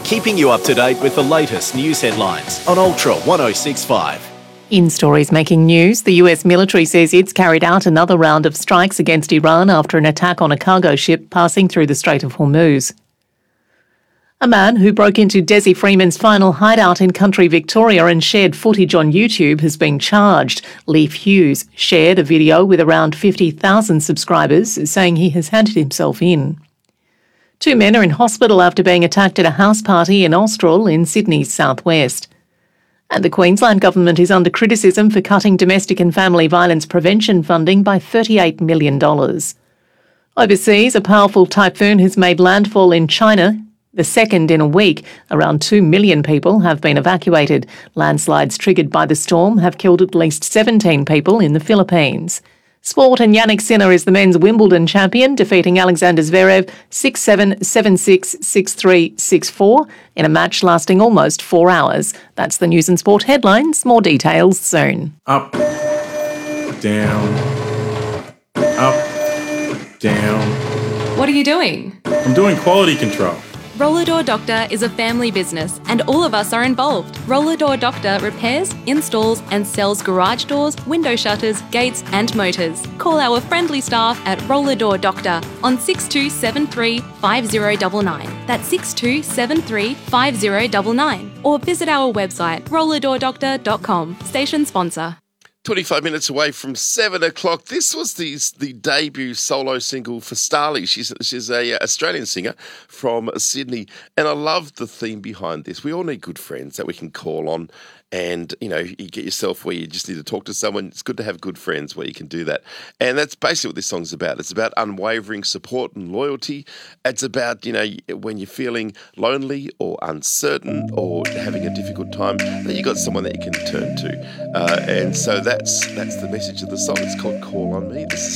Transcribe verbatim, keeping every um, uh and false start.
keeping you up to date with the latest news headlines on Ultra one oh six point five. In stories making news, the U S military says it's carried out another round of strikes against Iran after an attack on a cargo ship passing through the Strait of Hormuz. A man who broke into Desi Freeman's final hideout in country Victoria and shared footage on YouTube has been charged. Leif Hughes shared a video with around fifty thousand subscribers saying he has handed himself in. Two men are in hospital after being attacked at a house party in Austral in Sydney's southwest. And the Queensland Government is under criticism for cutting domestic and family violence prevention funding by thirty-eight million dollars. Overseas, a powerful typhoon has made landfall in China, the second in a week. Around two million people have been evacuated. Landslides triggered by the storm have killed at least seventeen people in the Philippines. Sport, and Yannick Sinner is the men's Wimbledon champion, defeating Alexander Zverev six seven, seven six, six three, six four in a match lasting almost four hours. That's the news and sport headlines. More details soon. Up, down, up, down. What are you doing? I'm doing quality control. Roller Door Doctor is a family business and all of us are involved. Roller Door Doctor repairs, installs and sells garage doors, window shutters, gates and motors. Call our friendly staff at Roller Door Doctor on six two seven three, five zero nine nine. That's six two seven three, five zero nine nine. Or visit our website roller door doctor dot com. Station sponsor. twenty-five minutes away from seven o'clock. This was the the debut solo single for Starlee. She's she's a uh, Australian singer from Sydney, and I love the theme behind this. We all need good friends that we can call on, and you know, you get yourself where you just need to talk to someone. It's good to have good friends where you can do that, and that's basically what this song's about. It's about unwavering support and loyalty. It's about, you know, when you're feeling lonely or uncertain or having a difficult time, that you got someone that you can turn to, uh, and so that's that's the message of the song. It's called "Call on Me." This is